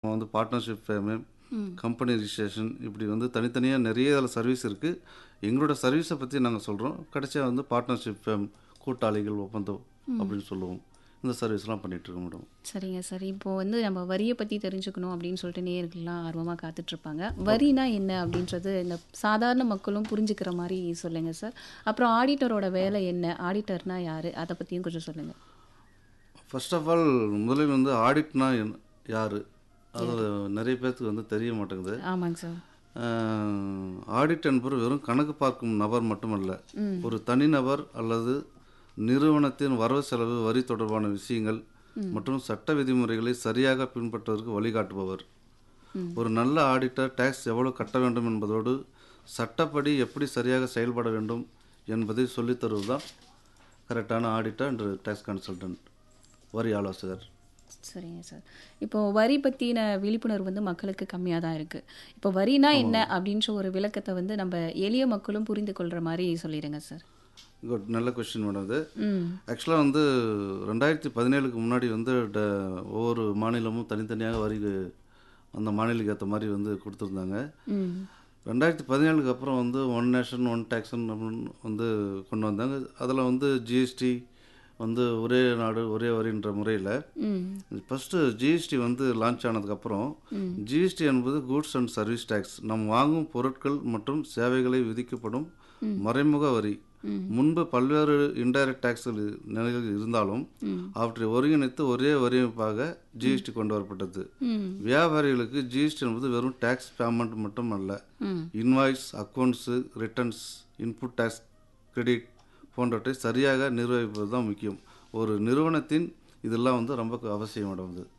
அப்புறம் வந்து partnership ஃபேமு, company registration, இப்படி வந்து தனித்தனியாக நிறைய அதில் சர்வீஸ் இருக்குது. எங்களோட சர்வீஸை பற்றி நாங்கள் சொல்கிறோம். கடைசியாக வந்து பார்ட்னர்ஷிப் ஃபேம், கூட்டாளிகள் ஒப்பந்தம் அப்படின்னு சொல்லுவோம். இந்த சர்வீஸ்லாம் பண்ணிகிட்ருக்கோம் மேடம். சரிங்க சார். இப்போ வந்து நம்ம வரியை பற்றி தெரிஞ்சுக்கணும் அப்படின்னு சொல்லிட்டு நேயர்கள்லாம் ஆர்வமாக காத்துட்ருப்பாங்க. வரினா என்ன அப்படின்றது இந்த சாதாரண மக்களும் புரிஞ்சுக்கிற மாதிரி சொல்லுங்கள் சார். அப்புறம் ஆடிட்டரோட வேலை என்ன, ஆடிட்டர்னா யார், அதை பற்றியும் கொஞ்சம் சொல்லுங்கள். ஃபர்ஸ்ட் ஆஃப் ஆல் முதலில் வந்து ஆடிட்னா யார், அது நிறைய பேர்த்துக்கு வந்து தெரிய மாட்டேங்குது. ஆமாங்க சார். ஆடிட் என்பவர் வெறும் கணக்கு பார்க்கும் நபர் மட்டுமல்ல, ஒரு தனிநபர் அல்லது நிறுவனத்தின் வரவு செலவு, வரி தொடர்பான விஷயங்கள் மற்றும் சட்ட விதிமுறைகளை சரியாக பின்பற்றுவதற்கு வழிகாட்டுபவர். ஒரு நல்ல ஆடிட்டர் டேக்ஸ் எவ்வளவு கட்ட வேண்டும் என்பதோடு சட்டப்படி எப்படி சரியாக செயல்பட வேண்டும் என்பதை சொல்லித் தருவதுதான் கரெக்டான ஆடிட்டர் அண்ட் டேக்ஸ் கன்சல்டன்ட், வரி ஆலோசகர். சரிங்க சார். இப்போது வரி பற்றின விழிப்புணர்வு வந்து மக்களுக்கு கம்மியாக தான் இருக்குது. இப்போ வரினா என்ன அப்படின்ற ஒரு விளக்கத்தை வந்து நம்ம எளிய மக்களும் புரிந்து கொள்கிற மாதிரி சொல்லிடுங்க சார். குட், நல்ல கொஸ்டின் மேடம். அது ஆக்சுவலாக வந்து 2017க்கு முன்னாடி வந்து ஒவ்வொரு மாநிலமும் தனித்தனியாக வரி அந்த மாநிலத்துக்கு ஏற்ற மாதிரி வந்து கொடுத்துருந்தாங்க. 2017க்கு அப்புறம் வந்து ஒன் நேஷன் ஒன் டேக்ஸன் அப்படின்னு வந்து கொண்டு வந்தாங்க. அதில் வந்து ஜிஎஸ்டி வந்து ஒரே நாடு ஒரே வரின்ற முறையில் ஃபஸ்ட்டு ஜிஎஸ்டி வந்து லான்ச் ஆனதுக்கப்புறம், ஜிஎஸ்டி என்பது கூட்ஸ் அண்ட் சர்வீஸ் டேக்ஸ், நம் வாங்கும் பொருட்கள் மற்றும் சேவைகளை விதிக்கப்படும் மறைமுக வரி. முன்பு பல்வேறு இன்டைரக்ட் டேக்ஸ்கள் நிலைகள் இருந்தாலும் அவற்றை ஒருங்கிணைத்து ஒரே வரியமைப்பாக ஜிஎஸ்டி கொண்டு வரப்பட்டது. வியாபாரிகளுக்கு ஜிஎஸ்டி என்பது வெறும் டேக்ஸ் பேமெண்ட் மட்டும் அல்ல, invoice, accounts, returns, input tax, credit போன்றவற்றை சரியாக நிர்வகிப்பது தான் முக்கியம். ஒரு நிறுவனத்தின் இதெல்லாம் வந்து ரொம்ப அவசியம் மேடம். இது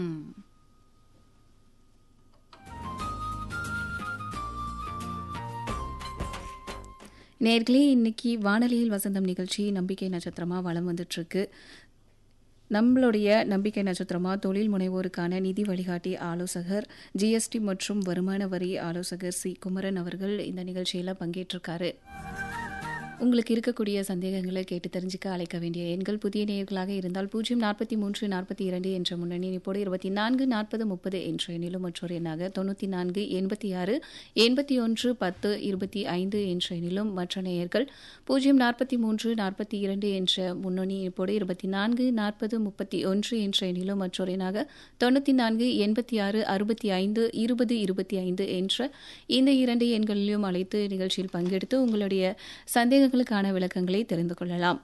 நேர்களே, இன்னைக்கு வானொலியில் வசந்தம் நிகழ்ச்சி நம்பிக்கை நட்சத்திரமாக வலம் வந்துட்டுருக்கு. நம்மளுடைய நம்பிக்கை நட்சத்திரமாக தொழில் முனைவோருக்கான நிதி வழிகாட்டி ஆலோசகர், ஜிஎஸ்டி மற்றும் வருமான வரி ஆலோசகர் சி குமரன் அவர்கள் இந்த நிகழ்ச்சியில் பங்கேற்றிருக்காரு. உங்களுக்கு இருக்கக்கூடிய சந்தேகங்களை கேட்டு தெரிஞ்சுக்க அழைக்க வேண்டிய எண்கள், புதிய நேயர்களாக இருந்தால் 043 42 என்ற முன்னணி இப்போது 24 40 30 என்ற எண்ணிலும், மற்றொரு எண்ணாக 94 86 81 10 25 என்ற எண்ணிலும், மற்ற நேயர்கள் 043 42 என்ற முன்னணி இப்போது 24 40 31 என்ற எண்ணிலும், மற்றொரு எண்ணாக 94 86 65 20 25 என்ற இந்த இரண்டு எண்களிலும் அழைத்து நிகழ்ச்சியில் பங்கெடுத்து உங்களுடைய சந்தேகங்களுக்கான விளக்கங்களை தெரிந்து கொள்ளலாம்.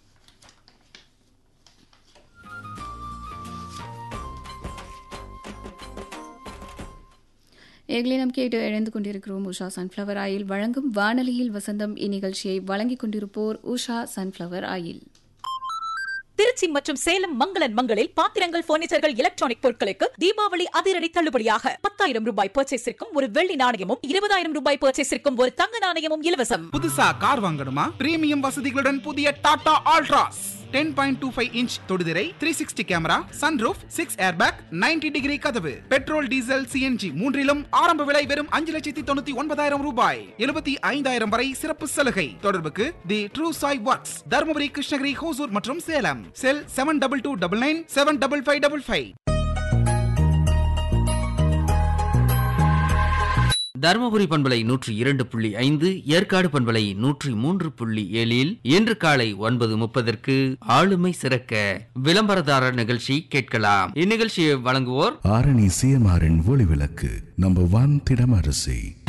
ஏற்கனவே நாம் கேட்டு இணைந்து கொண்டிருக்கிறோம் உஷா சன்ஃப்ளவர் ஆயில் வழங்கும் வானொலியில் வசந்தம். இந்நிகழ்ச்சியை வழங்கிக் கொண்டிருப்போர் உஷா சன்ஃப்ளவர் ஆயில். திருச்சி மற்றும் சேலம் மங்களன் மங்களில் பாத்திரங்கள், பர்னிச்சர்கள், எலக்ட்ரானிக் பொருட்களுக்கு தீபாவளி அதிரடி தள்ளுபடியாக 10,000 ரூபாய் பர்ச்சேஸிற்கும் ஒரு வெள்ளி நாணயமும், 20,000 ரூபாய் பர்ச்சேஸிற்கும் ஒரு தங்க நாணயமும் இலவசம். புதுசா கார் வாங்கணுமா? பிரீமியம் வசதிகளுடன் புதிய Tata Altroz 10.25 inch தொடுதிரை, 360 camera, sunroof, 6 airbag, 90 degree கதவு, பெட்ரோல், டீசல், சிஎன்ஜி மூன்றிலும் ஆரம்ப விலை வெறும் 5,99,000 ரூபாய். 75,000 வரை சிறப்பு சலுகை. தொடர்புக்கு தி ட்ரூ சாய் ஒர்க்ஸ், தர்மபுரி, கிருஷ்ணகிரி, ஹோசூர் மற்றும் சேலம். செல் 7229 75555. தருமபுரி பண்பலை 102.5, ஏற்காடு பண்பலை 103.7 இன்று காலை 9:30 ஆளுமை சிறக்க விளம்பரதாரர் நிகழ்ச்சி கேட்கலாம். இந்நிகழ்ச்சியை வழங்குவோர் ஆரணி சிஎம்ஆரின் ஒளி விளக்கு, நம்பர் 1 திடமரசி.